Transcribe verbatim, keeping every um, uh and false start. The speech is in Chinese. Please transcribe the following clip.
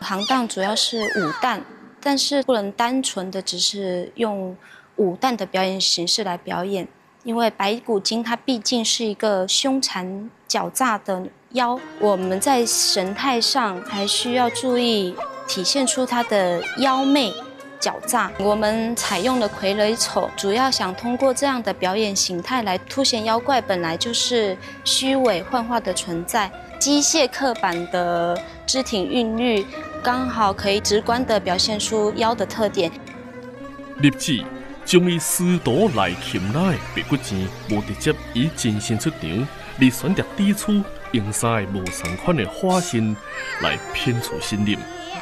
行当主要是武旦，但是不能单纯的只是用武旦的表演形式来表演，因为白骨精它毕竟是一个凶残狡诈的妖，我们在神态上还需要注意体现出它的妖媚。狡诈，我们采用了傀儡丑，主要想通过这样的表演形态来凸显妖怪本来就是虚伪幻化的存在，机械刻板的肢体韵律，刚好可以直观地表现出妖的特点。 立志将以师徒来擒拿的白骨精，无直接以真身出场，而选择底厝用三个无同款的化身来骗取信任。